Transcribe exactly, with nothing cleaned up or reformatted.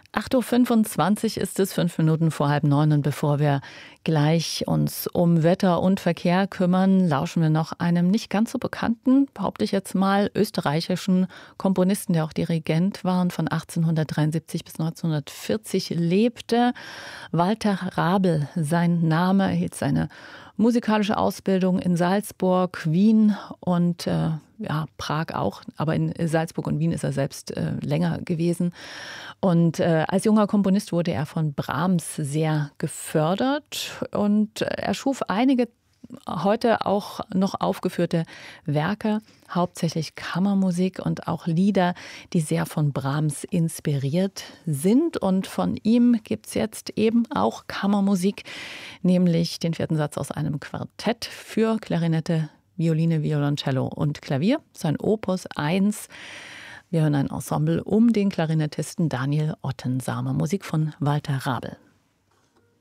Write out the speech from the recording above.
acht Uhr fünfundzwanzig ist es, fünf Minuten vor halb neun. Und bevor wir gleich uns um Wetter und Verkehr kümmern, lauschen wir noch einem nicht ganz so bekannten, behaupte ich jetzt mal, österreichischen Komponisten, der auch Dirigent war und von achtzehnhundertdreiundsiebzig bis neunzehnhundertvierzig lebte. Walter Rabel, sein Name, erhielt seine musikalische Ausbildung in Salzburg, Wien und äh, ja, Prag auch. Aber in Salzburg und Wien ist er selbst äh, länger gewesen. Und äh, als junger Komponist wurde er von Brahms sehr gefördert und er schuf einige heute auch noch aufgeführte Werke, hauptsächlich Kammermusik und auch Lieder, die sehr von Brahms inspiriert sind. Und von ihm gibt es jetzt eben auch Kammermusik, nämlich den vierten Satz aus einem Quartett für Klarinette, Violine, Violoncello und Klavier, sein Opus eins. Wir hören ein Ensemble um den Klarinettisten Daniel Ottensamer, Musik von Walter Rabel.